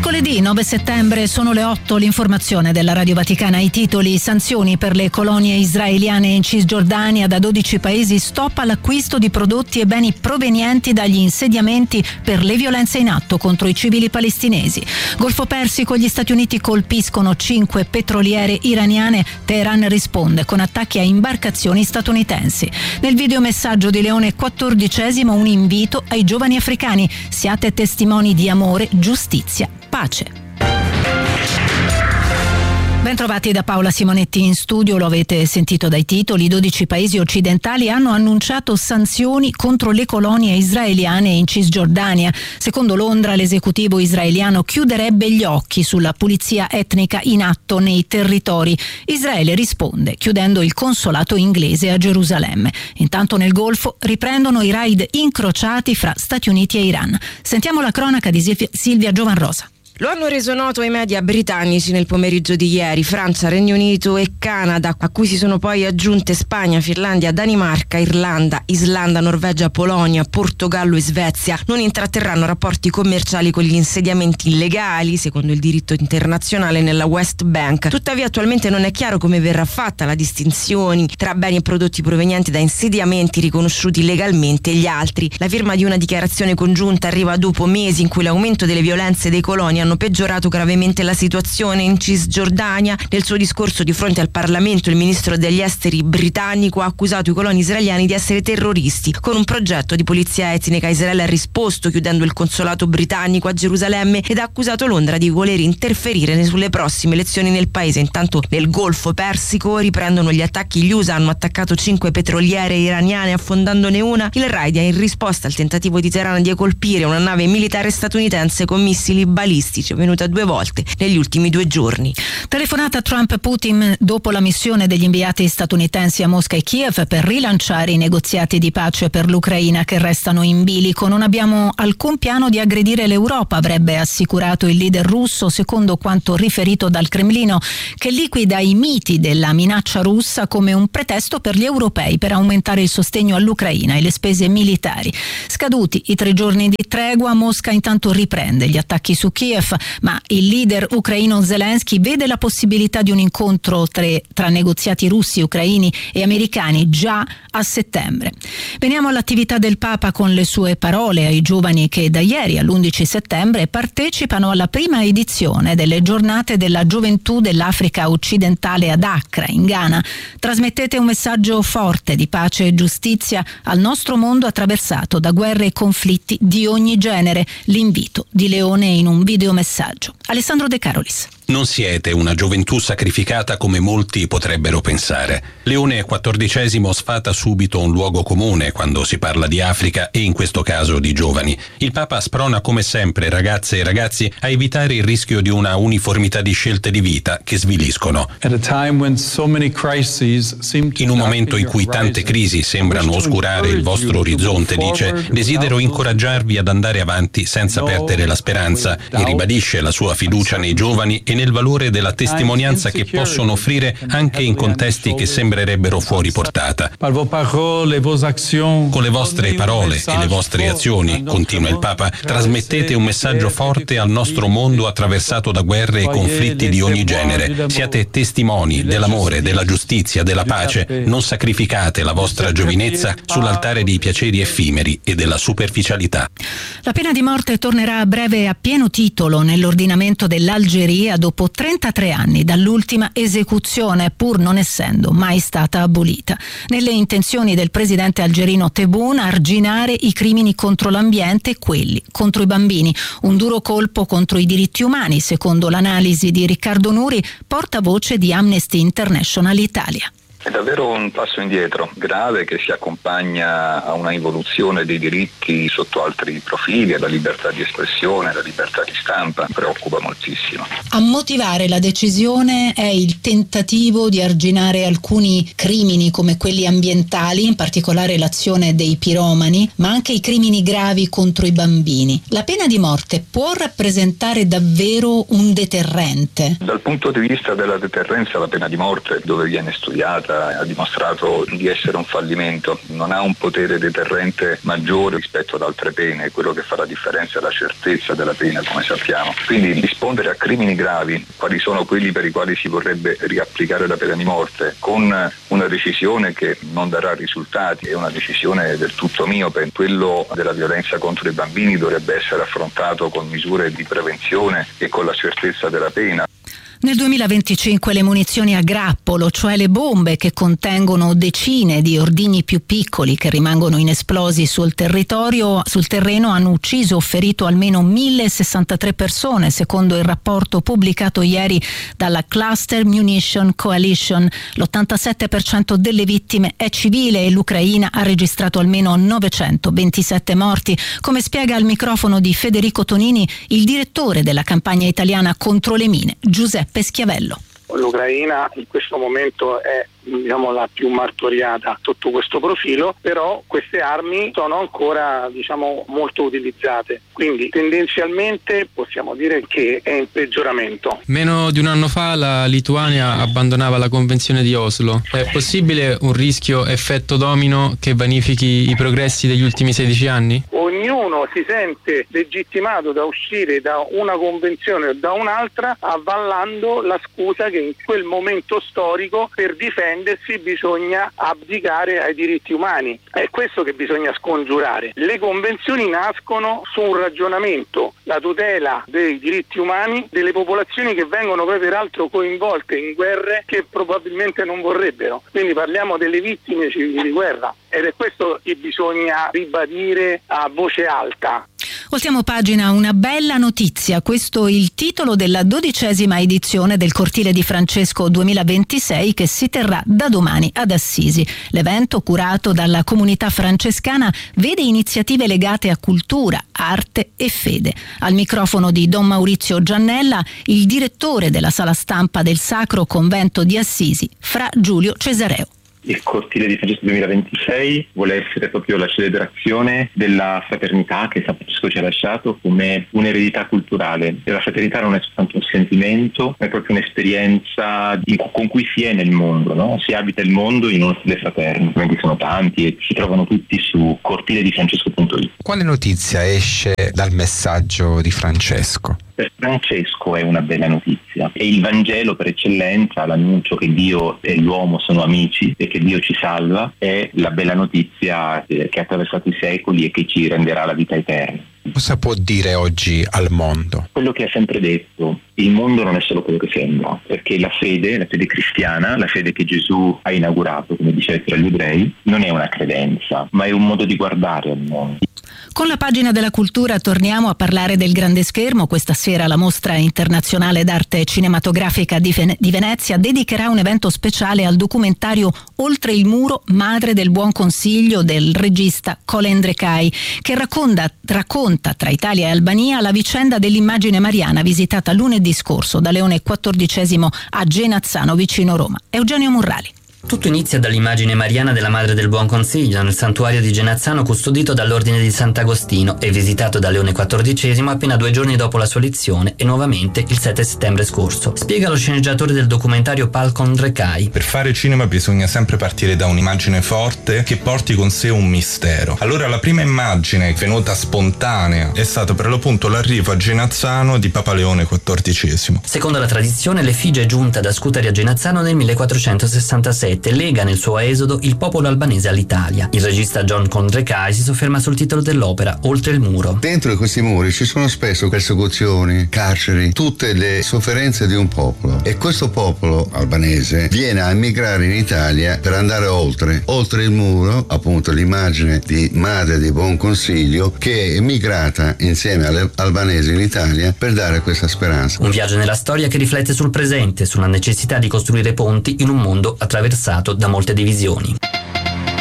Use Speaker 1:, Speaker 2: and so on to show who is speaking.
Speaker 1: Mercoledì 9 settembre sono le 8, l'informazione della Radio Vaticana. I titoli: sanzioni per le colonie israeliane in Cisgiordania, da 12 paesi stop all'acquisto di prodotti e beni provenienti dagli insediamenti per le violenze in atto contro i civili palestinesi. Golfo Persico, gli Stati Uniti colpiscono 5 petroliere iraniane, Teheran risponde con attacchi a imbarcazioni statunitensi. Nel videomessaggio di Leone XIV un invito ai giovani africani: siate testimoni di amore, giustizia, pace. Bentrovati da Paola Simonetti in studio. Lo avete sentito dai titoli: 12 paesi occidentali hanno annunciato sanzioni contro le colonie israeliane in Cisgiordania. Secondo Londra, l'esecutivo israeliano chiuderebbe gli occhi sulla pulizia etnica in atto nei territori. Israele risponde chiudendo il consolato inglese a Gerusalemme. Intanto nel Golfo riprendono i raid incrociati fra Stati Uniti e Iran. Sentiamo la cronaca di Silvia Giovanrosa.
Speaker 2: Lo hanno reso noto i media britannici nel pomeriggio di ieri. Francia, Regno Unito e Canada, a cui si sono poi aggiunte Spagna, Finlandia, Danimarca, Irlanda, Islanda, Norvegia, Polonia, Portogallo e Svezia, non intratterranno rapporti commerciali con gli insediamenti illegali, secondo il diritto internazionale, nella West Bank. Tuttavia attualmente non è chiaro come verrà fatta la distinzione tra beni e prodotti provenienti da insediamenti riconosciuti legalmente e gli altri. La firma di una dichiarazione congiunta arriva dopo mesi in cui l'aumento delle violenze dei coloni hanno peggiorato gravemente la situazione in Cisgiordania. Nel suo discorso di fronte al Parlamento, il ministro degli esteri britannico ha accusato i coloni israeliani di essere terroristi. Con un progetto di pulizia etnica, Israele ha risposto chiudendo il consolato britannico a Gerusalemme ed ha accusato Londra di voler interferire sulle prossime elezioni nel paese. Intanto nel Golfo Persico riprendono gli attacchi. Gli USA hanno attaccato 5 petroliere iraniane, affondandone una. Il raid è in risposta al tentativo di Teheran di colpire una nave militare statunitense con missili balistici, venuta 2 volte negli ultimi 2 giorni.
Speaker 1: Telefonata Trump-Putin dopo la missione degli inviati statunitensi a Mosca e Kiev per rilanciare i negoziati di pace per l'Ucraina che restano in bilico. Non abbiamo alcun piano di aggredire l'Europa, avrebbe assicurato il leader russo, secondo quanto riferito dal Cremlino, che liquida i miti della minaccia russa come un pretesto per gli europei per aumentare il sostegno all'Ucraina e le spese militari. Scaduti i 3 giorni di tregua, Mosca intanto riprende gli attacchi su Kiev, ma il leader ucraino Zelensky vede la possibilità di un incontro tra negoziati russi, ucraini e americani già a settembre. Veniamo all'attività del Papa con le sue parole ai giovani che da ieri all'11 settembre partecipano alla prima edizione delle giornate della gioventù dell'Africa occidentale ad Accra, in Ghana. Trasmettete un messaggio forte di pace e giustizia al nostro mondo attraversato da guerre e conflitti di ogni genere. L'invito di Leone in un videomessaggio. Alessandro De Carolis.
Speaker 3: Non siete una gioventù sacrificata come molti potrebbero pensare. Leone XIV sfata subito un luogo comune quando si parla di Africa e in questo caso di giovani. Il Papa sprona come sempre ragazze e ragazzi a evitare il rischio di una uniformità di scelte di vita che sviliscono. In un momento in cui tante crisi sembrano oscurare il vostro orizzonte, dice, desidero incoraggiarvi ad andare avanti senza perdere la speranza, e ribadisce la sua fiducia nei giovani e nel valore della testimonianza che possono offrire anche in contesti che sembrerebbero fuori portata. Con le vostre parole e le vostre azioni, continua il Papa, trasmettete un messaggio forte al nostro mondo attraversato da guerre e conflitti di ogni genere. Siate testimoni dell'amore, della giustizia, della pace. Non sacrificate la vostra giovinezza sull'altare dei piaceri effimeri e della superficialità.
Speaker 1: La pena di morte tornerà a breve a pieno titolo nell'ordinamento dell'Algeria dopo 33 anni dall'ultima esecuzione, pur non essendo mai stata abolita. Nelle intenzioni del presidente algerino Tebboune arginare i crimini contro l'ambiente e quelli contro i bambini. Un duro colpo contro i diritti umani, secondo l'analisi di Riccardo Nuri, portavoce di Amnesty International Italia.
Speaker 4: È davvero un passo indietro grave che si accompagna a una involuzione dei diritti sotto altri profili, la libertà di espressione, la libertà di stampa, preoccupa moltissimo.
Speaker 1: A motivare la decisione è il tentativo di arginare alcuni crimini come quelli ambientali, in particolare l'azione dei piromani, ma anche i crimini gravi contro i bambini. La pena di morte può rappresentare davvero un deterrente?
Speaker 4: Dal punto di vista della deterrenza, la pena di morte, dove viene studiata violenza ha dimostrato di essere un fallimento, non ha un potere deterrente maggiore rispetto ad altre pene, quello che fa la differenza è la certezza della pena, come sappiamo. Quindi rispondere a crimini gravi, quali sono quelli per i quali si vorrebbe riapplicare la pena di morte, con una decisione che non darà risultati, è una decisione del tutto miope. Quello della violenza contro i bambini dovrebbe essere affrontato con misure di prevenzione e con la certezza della pena.
Speaker 1: Nel 2025 le munizioni a grappolo, cioè le bombe che contengono decine di ordigni più piccoli che rimangono inesplosi sul terreno, hanno ucciso o ferito almeno 1063 persone, secondo il rapporto pubblicato ieri dalla Cluster Munition Coalition. L'87% delle vittime è civile e l'Ucraina ha registrato almeno 927 morti, come spiega al microfono di Federico Tonini il direttore della campagna italiana contro le mine, Giuseppe Schiavello.
Speaker 5: L'Ucraina in questo momento è la più martoriata sotto questo profilo, però queste armi sono ancora molto utilizzate, quindi tendenzialmente possiamo dire che è in peggioramento.
Speaker 6: Meno di un anno fa la Lituania abbandonava la Convenzione di Oslo. È possibile un rischio effetto domino che vanifichi i progressi degli ultimi 16 anni?
Speaker 5: Ognuno si sente legittimato da uscire da una convenzione o da un'altra avvallando la scusa che in quel momento storico per difendersi bisogna abdicare ai diritti umani. È questo che bisogna scongiurare. Le convenzioni nascono su un ragionamento, la tutela dei diritti umani delle popolazioni che vengono poi peraltro coinvolte in guerre che probabilmente non vorrebbero. Quindi parliamo delle vittime civili di guerra ed è questo che bisogna ribadire a voce alta.
Speaker 1: Voltiamo pagina, una bella notizia. Questo è il titolo della 12ª edizione del Cortile di Francesco 2026 che si terrà da domani ad Assisi. L'evento, curato dalla comunità francescana, vede iniziative legate a cultura, arte e fede. Al microfono di Don Maurizio Giannella, il direttore della sala stampa del Sacro Convento di Assisi, Fra Giulio Cesareo.
Speaker 7: Il Cortile di Francesco 2026 vuole essere proprio la celebrazione della fraternità che San Francesco ci ha lasciato come un'eredità culturale. E la fraternità non è soltanto un sentimento, è proprio un'esperienza con cui si è nel mondo, no? Si abita il mondo in uno stile fraterno, quindi sono tanti e si trovano tutti su cortiledifrancesco.it.
Speaker 8: Quale notizia esce dal messaggio di Francesco?
Speaker 7: Per Francesco è una bella notizia. È il Vangelo per eccellenza, l'annuncio che Dio e l'uomo sono amici e che Dio ci salva, è la bella notizia che ha attraversato i secoli e che ci renderà la vita eterna.
Speaker 8: Cosa può dire oggi al mondo?
Speaker 7: Quello che ha sempre detto: il mondo non è solo quello che sembra, perché la fede cristiana, la fede che Gesù ha inaugurato, come dice agli ebrei, non è una credenza, ma è un modo di guardare al mondo.
Speaker 1: Con la pagina della cultura torniamo a parlare del grande schermo. Questa sera la Mostra Internazionale d'Arte Cinematografica di Venezia dedicherà un evento speciale al documentario Oltre il muro, madre del buon consiglio del regista Colin Drekai, che racconta tra Italia e Albania la vicenda dell'immagine mariana visitata lunedì scorso da Leone XIV a Genazzano vicino Roma. Eugenio Murrali.
Speaker 9: Tutto inizia dall'immagine mariana della Madre del Buon Consiglio nel santuario di Genazzano, custodito dall'Ordine di Sant'Agostino e visitato da Leone XIV appena 2 giorni dopo la sua elezione e nuovamente il 7 settembre scorso. Spiega lo sceneggiatore del documentario Palcon Drekai.
Speaker 10: Per fare cinema bisogna sempre partire da un'immagine forte che porti con sé un mistero. Allora la prima immagine venuta spontanea è stato per l'appunto l'arrivo a Genazzano di Papa Leone XIV.
Speaker 9: Secondo la tradizione, l'effigie giunta da Scutari a Genazzano nel 1467 lega nel suo esodo il popolo albanese all'Italia. Il regista John Condrekai si sofferma sul titolo dell'opera, Oltre il muro.
Speaker 11: Dentro questi muri ci sono spesso persecuzioni, carceri, tutte le sofferenze di un popolo, e questo popolo albanese viene a emigrare in Italia per andare oltre il muro, appunto l'immagine di Madre di Buon Consiglio che è emigrata insieme alle albanesi in Italia per dare questa speranza.
Speaker 9: Un viaggio nella storia che riflette sul presente, sulla necessità di costruire ponti in un mondo attraversato da molte divisioni.